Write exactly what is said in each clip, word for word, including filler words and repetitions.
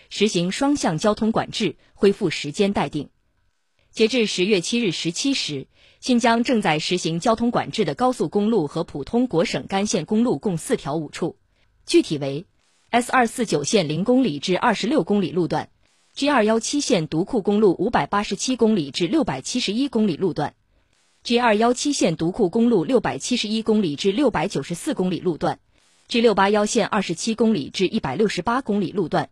实行双向交通管制，恢复时间待定。截至十月七日十七时，新疆正在实行交通管制的高速公路和普通国省干线公路共四条五处，具体为 S 二四九线零公里至二十六公里路段， G 二一七线独库公路五百八十七公里至六百七十一公里路段， G 二一七线独库公路六百七十一公里至六百九十四公里路段， G 六八一线二十七公里至一百六十八公里路段，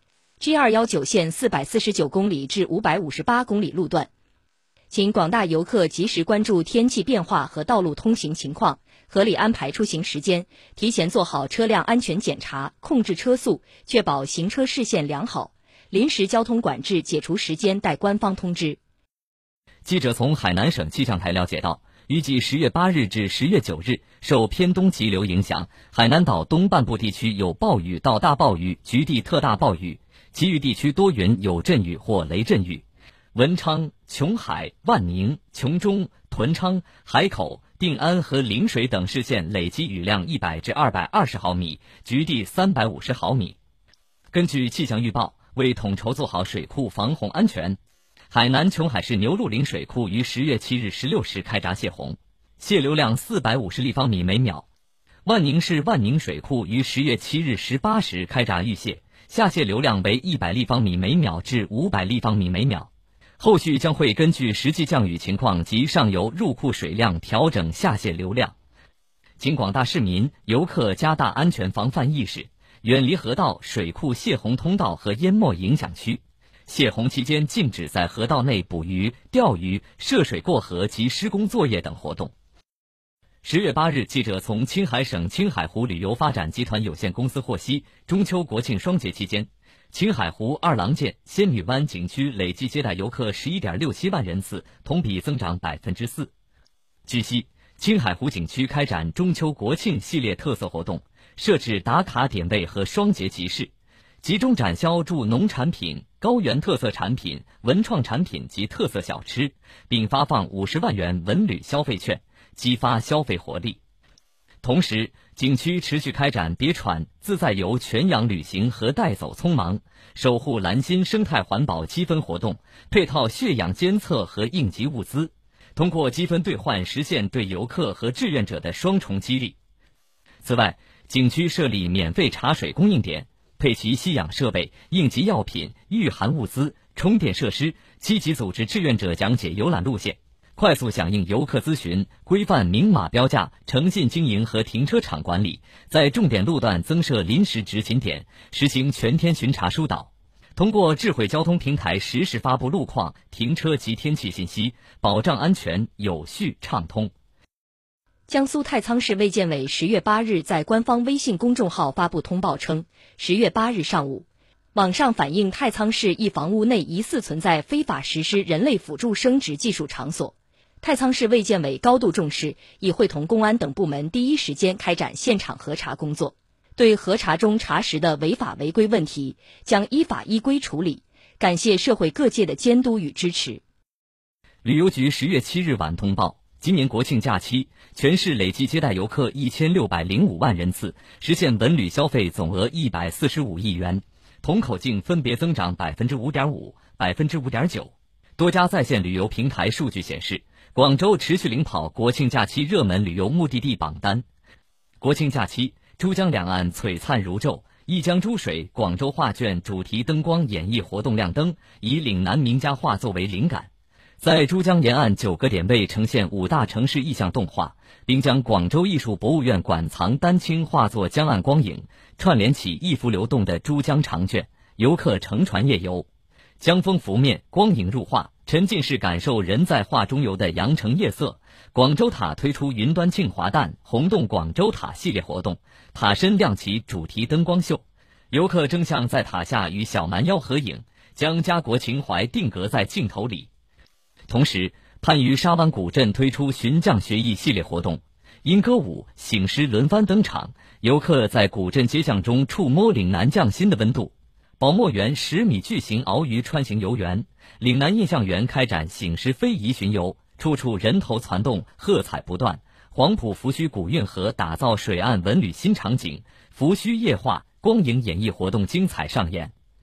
G 二一九线四百四十九公里至五百五十八公里路段。请广大游客及时关注天气变化和道路通行情况，合理安排出行时间，提前做好车辆安全检查，控制车速，确保行车视线良好。临时交通管制解除时间待官方通知。 记者从海南省气象台了解到，预计十月八日至十月九日，受偏东气流影响，海南岛东半部地区有暴雨到大暴雨，局地特大暴雨，其余地区多云有阵雨或雷阵雨。文昌、琼海、万宁、琼中、屯昌、海口、定安和陵水等市县累计雨量一百至二百二十毫米，局地三百五十毫米。根据气象预报，为统筹做好水库防洪安全，海南琼海市牛鹿岭水库于十月七日十六时开闸泄洪，泄流量四百五十立方米每秒。万宁市万宁水库于十月七日十八时开闸预泄，下泄流量为一百立方米每秒至五百立方米每秒。后续将会根据实际降雨情况及上游入库水量调整下泄流量。请广大市民、游客加大安全防范意识，远离河道、水库泄洪通道和淹没影响区。泄洪期间禁止在河道内捕鱼、钓鱼、涉水过河及施工作业等活动。十月八日，记者从青海省青海湖旅游发展集团有限公司获悉，中秋国庆双节期间，青海湖二郎剑、仙女湾景区累计接待游客 十一点六七万人次，同比增长 百分之四。 据悉，青海湖景区开展中秋国庆系列特色活动，设置打卡点位和双节集市，集中展销助农产品、高原特色产品、文创产品及特色小吃，并发放五十万元文旅消费券，激发消费活力。同时，景区持续开展别闯自在游全氧旅行和带走匆忙、守护蓝心生态环保积分活动，配套血氧监测和应急物资，通过积分兑换实现对游客和志愿者的双重激励。此外，景区设立免费茶水供应点，配齐吸氧设备、应急药品、御寒物资、充电设施，积极组织志愿者讲解游览路线，快速响应游客咨询，规范明码标价、诚信经营和停车场管理，在重点路段增设临时执勤点，实行全天巡查疏导。通过智慧交通平台实时发布路况、停车及天气信息，保障安全有序畅通。 江苏太仓市卫健委十月八日在官方微信公众号发布通报称，十月八日上午，网上反映太仓市一房屋内疑似存在非法实施人类辅助生殖技术场所。太仓市卫健委高度重视，已会同公安等部门第一时间开展现场核查工作，对核查中查实的违法违规问题将依法依规处理，感谢社会各界的监督与支持。 旅游局十月七日晚通报，今年国庆假期，全市累计接待游客一千六百零五万人次，实现文旅消费总额一百四十五亿元，同口径分别增长 百分之五点五、百分之五点九。多家在线旅游平台数据显示，广州持续领跑国庆假期热门旅游目的地榜单。国庆假期，珠江两岸璀璨如昼，一江珠水广州画卷主题灯光演绎活动亮灯，以岭南名家画作为灵感，在珠江沿岸九个点位呈现五大城市意象动画，并将广州艺术博物院馆藏丹青画作江岸光影串联起一幅流动的珠江长卷，游客乘船夜游，江风拂面，光影入画，沉浸式感受人在画中游的羊城夜色。广州塔推出云端庆华诞红洞广州塔系列活动，塔身亮起主题灯光秀，游客争相在塔下与小蛮腰合影，将家国情怀定格在镜头里。同时，番禺沙湾古镇推出寻匠学艺系列活动，因歌舞、醒狮轮番登场，游客在古镇街巷中触摸岭南匠心的温度。宝墨园十米巨型鳌鱼穿行游园，岭南印象园开展醒狮非遗巡游，处处人头攒动，喝彩不断。黄埔福盱古运河打造水岸文旅新场景，福盱夜话光影演绎活动精彩上演。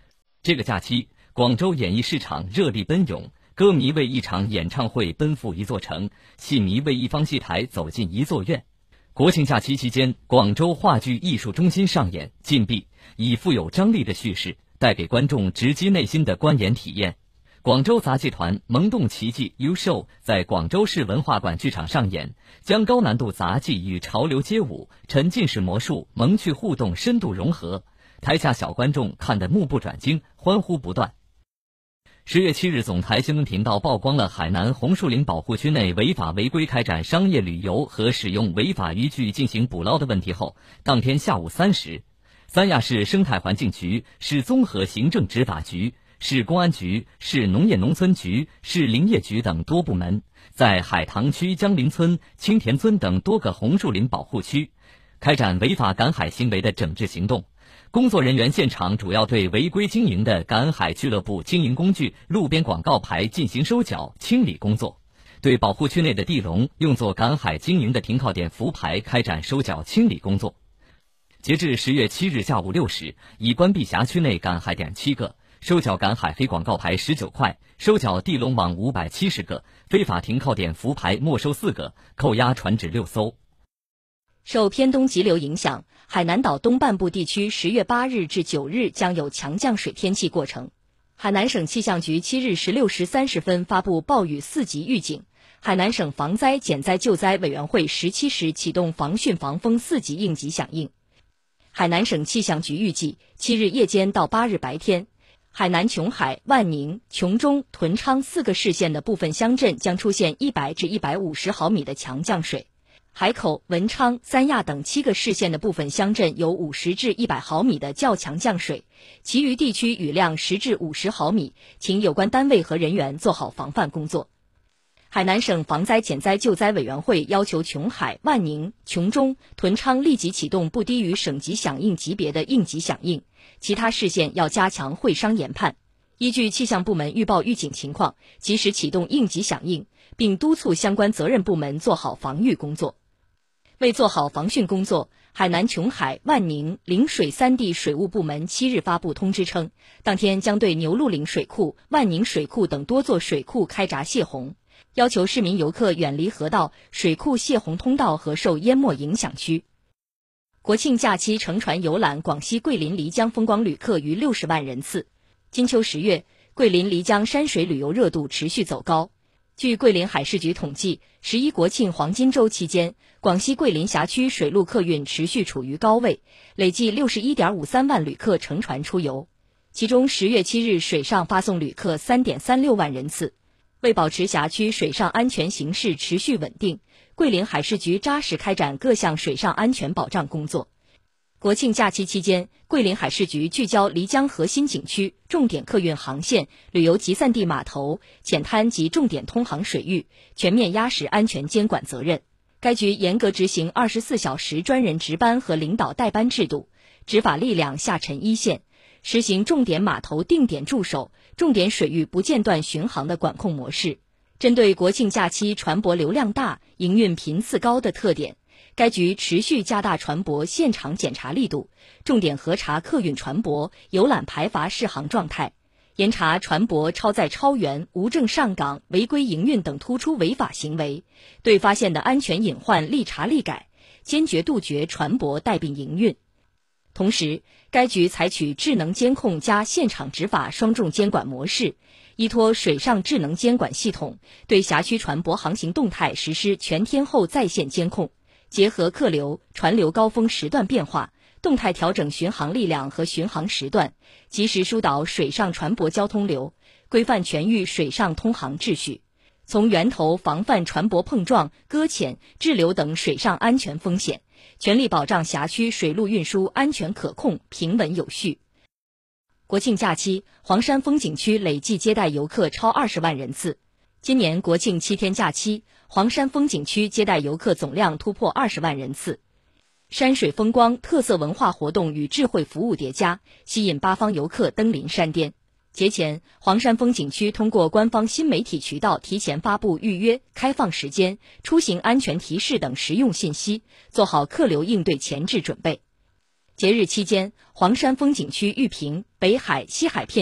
这个假期，广州演艺市场热力奔涌，歌迷为一场演唱会奔赴一座城，戏迷为一方戏台走进一座院。国庆假期期间，广州话剧艺术中心上演《禁闭》，以富有张力的叙事，带给观众直击内心的观演体验。广州杂技团《萌动奇迹 U Show》在广州市文化馆剧场上演，将高难度杂技与潮流街舞、沉浸式魔术、萌趣互动深度融合，台下小观众看得目不转睛，欢呼不断。十月七日，总台新闻频道曝光了海南红树林保护区内违法违规开展商业旅游和使用违法渔具进行捕捞的问题后，当天下午三时，三亚市生态环境局、市综合行政执法局、市公安局、市农业农村局、市林业局等多部门，在海棠区江林村、青田村等多个红树林保护区开展违法赶海行为的整治行动。工作人员现场主要对违规经营的赶海俱乐部经营工具、路边广告牌进行收缴清理工作，对保护区内的地笼、用作赶海经营的停靠点浮牌开展收缴清理工作。截至十月七日下午六时，已关闭辖区内赶海点七个，收缴赶海非广告牌十九块，收缴地笼网五百七十个，非法停靠点浮牌没收四个，扣押船只六艘。 受偏东急流影响，海南岛东半部地区十月八日至九日将有强降水天气过程。海南省气象局七日十六时三十分发布暴雨四级预警，海南省防灾减灾救灾委员会十七时启动防汛防风四级应急响应。海南省气象局预计，七日夜间到八日白天，海南琼海、万宁、琼中、屯昌四个市县的部分乡镇将出现一百至一百五十毫米的强降水。海口、文昌、三亚等七个市县的部分乡镇有五十至一百毫米的较强降水，其余地区雨量十至五十毫米，请有关单位和人员做好防范工作。海南省防灾减灾救灾委员会要求琼海、万宁、琼中、屯昌立即启动不低于省级响应级别的应急响应，其他市县要加强会商研判，依据气象部门预报预警情况，及时启动应急响应，并督促相关责任部门做好防御工作。为做好防汛工作，海南琼海、万宁、陵水三地水务部门七日发布通知称，当天将对牛路岭水库、万宁水库等多座水库开闸泄洪，要求市民游客远离河道、水库泄洪通道和受淹没影响区。国庆假期乘船游览广西桂林漓江风光旅客逾六十万人次。金秋十月，桂林漓江山水旅游热度持续走高。据桂林海事局统计，十一国庆黄金周期间，广西桂林辖区水陆客运持续处于高位，累计 六十一点五三万旅客乘船出游。其中十月七日水上发送旅客 三点三六万人次。为保持辖区水上安全形势持续稳定，桂林海事局扎实开展各项水上安全保障工作。国庆假期期间，桂林海事局聚焦漓江核心景区、重点客运航线、旅游集散地码头、浅滩及重点通航水域，全面压实安全监管责任。该局严格执行二十四小时专人值班和领导带班制度，执法力量下沉一线，实行重点码头定点驻守、重点水域不间断巡航的管控模式。针对国庆假期船舶流量大、营运频次高的特点，该局持续加大船舶现场检查力度，重点核查客运船舶、游览排筏适航状态，严查船舶超载超员、无证上岗、违规营运等突出违法行为，对发现的安全隐患立查立改，坚决杜绝船舶带病营运。同时，该局采取智能监控加现场执法双重监管模式，依托水上智能监管系统，对辖区船舶航行动态实施全天候在线监控，结合客流、船流高峰时段变化，动态调整巡航力量和巡航时段，及时疏导水上船舶交通流，规范全域水上通航秩序，从源头防范船舶碰撞、搁浅、滞留等水上安全风险，全力保障辖区水陆运输安全可控、平稳有序。国庆假期，黄山风景区累计接待游客超二十万人次。今年国庆七天假期，黄山风景区接待游客总量突破二十万人次。山水风光、特色文化活动与智慧服务叠加，吸引八方游客登临山巅。节前，黄山风景区通过官方新媒体渠道提前发布预约、开放时间、出行安全提示等实用信息，做好客流应对前置准备。节日期间，黄山风景区玉屏、北海、西海片